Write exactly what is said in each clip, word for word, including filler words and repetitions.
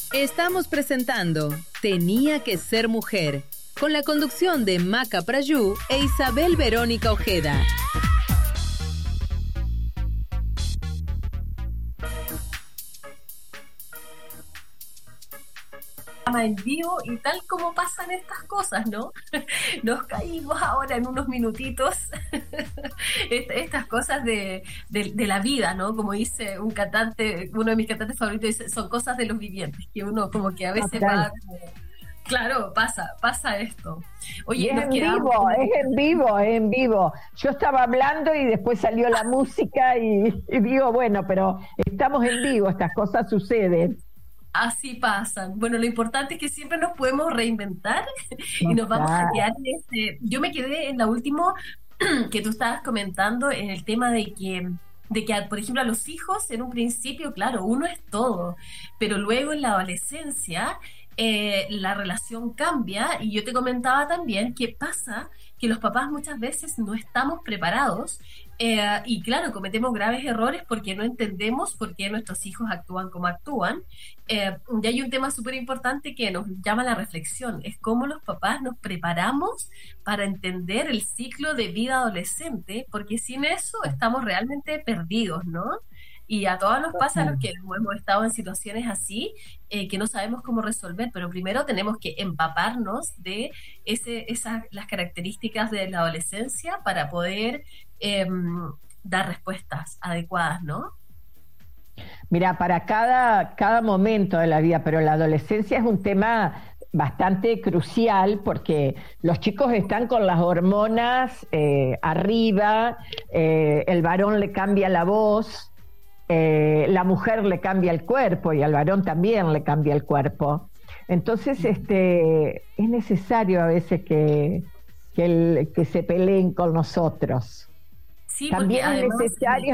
Estamos presentando Tenía que ser mujer, con la conducción de Maca Prayú e Isabel Verónica Ojeda. En vivo y tal como pasan estas cosas, ¿no? Nos caímos ahora en unos minutitos estas cosas de, de, de la vida, ¿no? Como dice un cantante, uno de mis cantantes favoritos, dice, son cosas de los vivientes, que uno como que a veces va como, claro, pasa, pasa esto. Oye, y es nos en quedamos... vivo, es en vivo, es en vivo. Yo estaba hablando y después salió la música y, y digo, bueno, pero estamos en vivo, estas cosas suceden. Así pasan. Bueno, lo importante es que siempre nos podemos reinventar y nos vamos a quedar en este... Yo me quedé en la última que tú estabas comentando, en el tema de que, de que, por ejemplo, a los hijos, en un principio, claro, uno es todo, pero luego en la adolescencia eh, la relación cambia, y yo te comentaba también que pasa que los papás muchas veces no estamos preparados. Eh, y claro, cometemos graves errores porque no entendemos por qué nuestros hijos actúan como actúan. Eh, y hay un tema súper importante que nos llama a la reflexión, es cómo los papás nos preparamos para entender el ciclo de vida adolescente, porque sin eso estamos realmente perdidos, ¿no? Y a todos nos pasa, a los que hemos estado en situaciones así, eh, que no sabemos cómo resolver, pero primero tenemos que empaparnos de ese, esas, las características de la adolescencia para poder eh, dar respuestas adecuadas, ¿no? Mira, para cada, cada momento de la vida, pero la adolescencia es un tema bastante crucial porque los chicos están con las hormonas eh, arriba, eh, el varón le cambia la voz, Eh, la mujer le cambia el cuerpo y al varón también le cambia el cuerpo. Entonces este, es necesario a veces que, que, el, que se peleen con nosotros. Sí, también es además, necesario,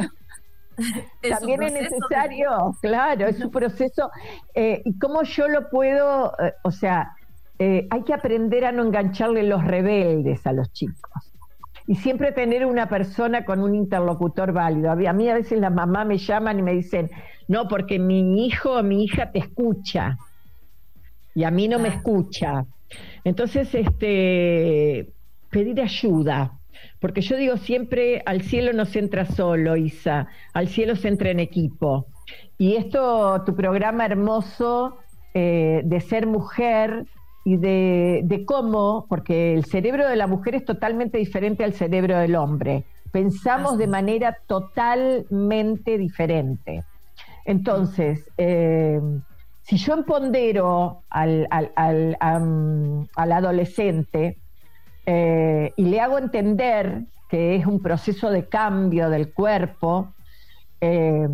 es también es necesario, de... claro, es un proceso. Eh, ¿Y cómo yo lo puedo? Eh, o sea, eh, hay que aprender a no engancharle los rebeldes a los chicos. Y siempre tener una persona con un interlocutor válido. A mí a veces las mamás me llaman y me dicen, no, porque mi hijo o mi hija te escucha y a mí no me escucha. Entonces, este, pedir ayuda, porque yo digo siempre, al cielo no se entra solo, Isa, al cielo se entra en equipo. Y esto, tu programa hermoso eh, de ser mujer, y de, de cómo, porque el cerebro de la mujer es totalmente diferente al cerebro del hombre. Pensamos Así. de manera totalmente diferente. Entonces, eh, si yo empodero al, al, al, al, al adolescente eh, y le hago entender que es un proceso de cambio del cuerpo, eh,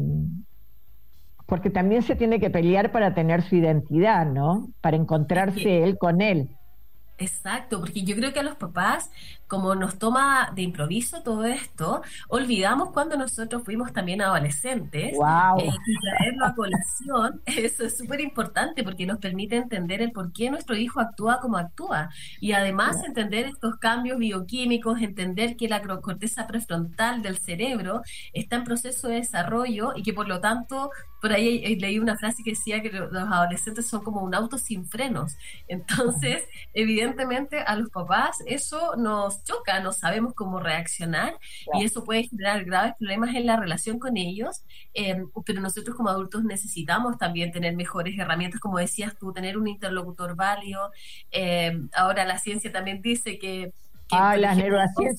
porque también se tiene que pelear para tener su identidad, ¿no? Para encontrarse él con él. Exacto, porque yo creo que a los papás, como nos toma de improviso todo esto, olvidamos cuando nosotros fuimos también adolescentes. Wow. eh, y traerlo a colación, eso es súper importante porque nos permite entender el por qué nuestro hijo actúa como actúa, y además wow. entender estos cambios bioquímicos, entender que la corteza prefrontal del cerebro está en proceso de desarrollo y que por lo tanto, por ahí leí una frase que decía que los adolescentes son como un auto sin frenos. Entonces, evidentemente Evidentemente a los papás eso nos choca, no sabemos cómo reaccionar, claro. y eso puede generar graves problemas en la relación con ellos, eh, pero nosotros como adultos necesitamos también tener mejores herramientas, como decías tú, tener un interlocutor válido. Eh, ahora la ciencia también dice que, que ah, las neurociencias